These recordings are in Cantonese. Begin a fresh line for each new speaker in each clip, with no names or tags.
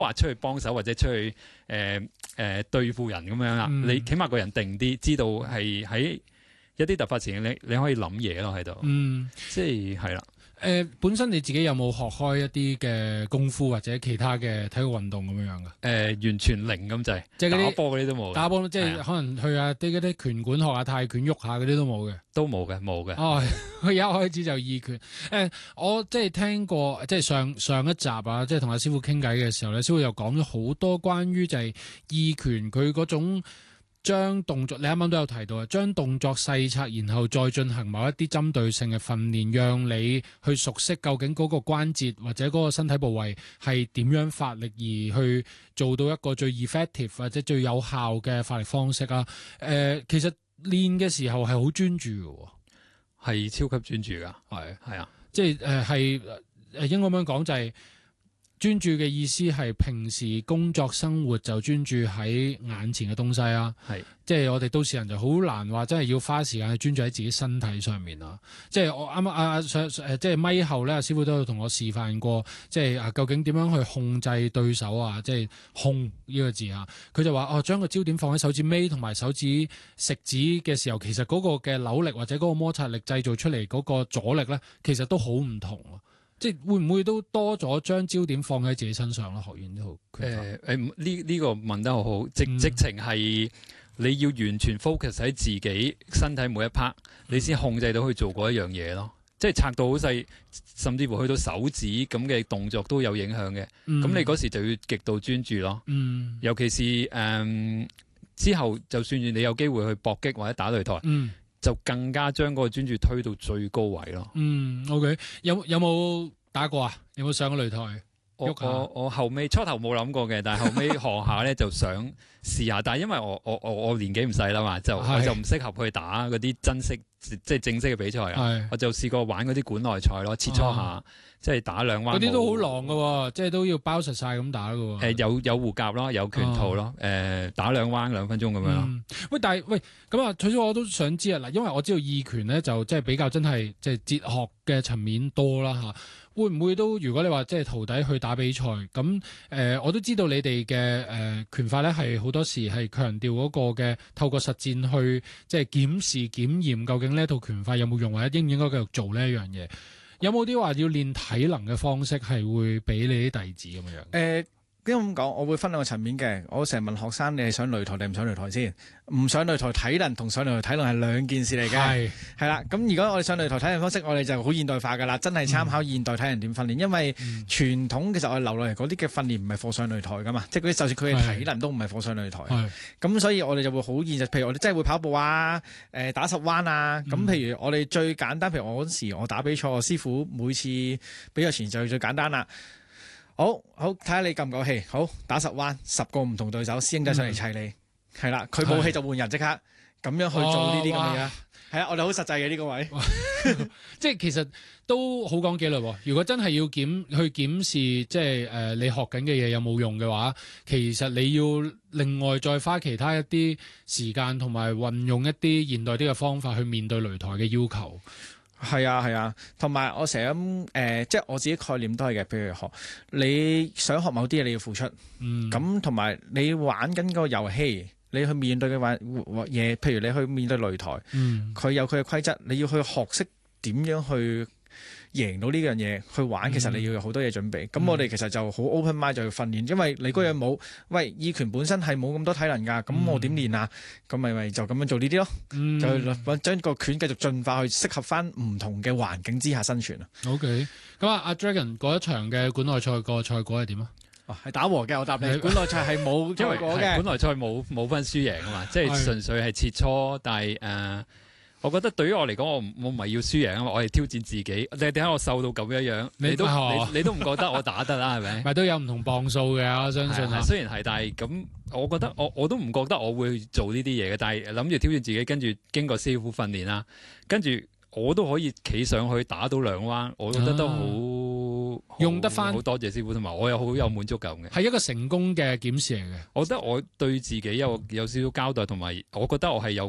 話出去幫手或者出去對付人咁樣啦。你起碼個人定啲，知道係喺一啲突發情況，你可以諗嘢咯喺度。即係啦。
本身你自己有冇學開一啲嘅功夫或者其他嘅體育運動咁樣噶？
完全零咁滯，
即係
打波嗰啲都冇。
打波即係可能去下啲嗰啲拳館學下泰拳喐下嗰啲都冇嘅。
都冇嘅，冇嘅。
哦，佢一開始就意拳。我即係聽過，即係上一集啊，即係同阿師傅傾偈嘅時候咧，師傅又講咗好多關於就係意拳佢嗰種。將動作，你啱啱都有提到啊，將動作細拆，然後再進行某一啲針對性嘅訓練，讓你去熟悉究竟嗰個關節或者嗰個身體部位係點樣發力，而去做到一個最 effective 或者最有效嘅發力方式啊。其實練嘅時候係好專注嘅，
係超級專注噶，係啊，
即係應該咁樣講就係。專注嘅意思係平時工作生活就專注喺眼前嘅東西啊，即係我哋都市人就好難話真係要花時間去專注喺自己身體上面啊。即係我啱啱即係咪後咧，師傅都有同我示範過，即係究竟點樣去控制對手啊，即係控呢個字啊。佢就話將個焦點放喺手指尾同埋手指食指嘅時候，其實嗰個嘅扭力或者嗰個摩擦力製造出嚟嗰個阻力咧，其實都好唔同啊。即係會唔會都多咗將焦點放喺自己身上啦？學完之後，
呢個問得好好，直情係你要完全 focus 喺自己身體每一 part，你先控制到去做嗰一樣嘢咯。即係拆到好細，甚至乎去到手指咁嘅動作都有影響嘅。咁你嗰時就要極度專注咯。尤其是之後，就算你有機會去搏擊或者打擂台。就更加將嗰個專注推到最高位咯。
OK， 有冇打過啊？有冇上過擂台？
我後尾初頭冇諗過嘅，但係後尾學下咧就想試下。但係因為我年紀唔細啦嘛，我就唔適合去打嗰啲即係正式嘅比賽啊。我就試過玩嗰啲館內賽咯，切磋下，即係打兩彎。嗰啲
都好狼㗎，即係都要包實晒咁打㗎。
有護甲咯，有拳套咯，打兩彎2分鐘咁樣咯。
但係咁啊，取咗我都想知啊。嗱，因為我知道意拳咧就即係比較真係即係哲學嘅層面多啦嚇。會唔會都如果你話即係徒弟去打比賽咁我都知道你哋嘅拳法咧係好多時係強調嗰個嘅透過實戰去即係檢視檢驗究竟呢一套拳法有冇用或者應唔應該繼續做呢一樣嘢？有冇啲話要練體能嘅方式係會俾你啲弟子咁樣？
點解咁講？我會分兩個層面嘅。我成日問學生：你係上擂台定唔上擂台先？唔上擂台體能同上擂台體能係兩件事嚟嘅。係啦。咁如果我哋上擂台體能方式，我哋就好現代化㗎啦，真係參考現代體能點訓練。因為傳統其實我哋留落嚟嗰啲嘅訓練唔係課上擂台㗎嘛，即係嗰啲就算佢嘅體能都唔係課上擂台。咁所以我哋就會好現實。譬如我哋真係會跑步啊，打10彎啊。咁譬如我哋最簡單，譬如我嗰時我打比賽，我師傅每次比賽前就最簡單啦。好睇下你夠唔夠氣，好打10彎，10個唔同對手，師兄弟上嚟砌你，係啦，佢冇氣就換人，即刻咁樣去做呢啲咁嘅嘢。係啊，我哋好實際嘅呢個位，
即係其實都好講紀律。如果真係要檢視，即係你學緊嘅嘢有冇用嘅話，其實你要另外再花其他一啲時間同埋運用一啲現代啲嘅方法去面對擂台嘅要求。
係啊，同埋我成日咁即係我自己概念都係嘅。譬如你想學某啲嘢，你要付出。咁同埋你玩緊個遊戲，你去面對嘅嘢，譬如你去面對擂台，佢有佢嘅規則，你要去學識點樣去贏到呢樣嘢去玩。其實你要有好多嘢準備。咁我哋其實就好 open mind 就要訓練，因為你嗰樣冇，意拳本身係冇咁多體能㗎。咁我點練啊？咁咪就咁樣做呢啲咯。就將個拳繼續進化去適合翻唔同嘅環境之下生存啊。
OK， 咁阿 Dragon 嗰一場嘅館內賽個賽果係點啊？
係打和嘅，我答你。館內賽係冇賽果嘅。
館內賽冇分輸贏啊嘛，即係純粹係切磋，但係我覺得對於我嚟講，我唔係要輸贏啊嘛，我係挑戰自己。你點解我瘦到咁樣？你都唔覺得我打得啦，係咪？
咪都有唔同磅數嘅，我相信。
雖然係，但係咁，我覺得我都唔覺得我會做呢啲嘢嘅。但係諗住挑戰自己，跟住經過師傅訓練啦，跟住我都可以企上去打到2彎，我覺得都好
用得翻。
好多謝師傅，同埋我又好有滿足感嘅。
係一個成功嘅檢視嚟嘅。
我覺得我對自己有少少交代，同埋我覺得我係有個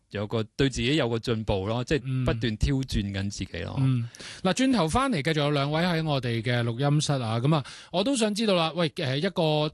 有個對自己有個進步咯，即係不斷挑戰緊自己咯。
嗱，轉頭翻嚟繼續有兩位喺我哋嘅錄音室啊，咁啊，我都想知道啦。喂，一個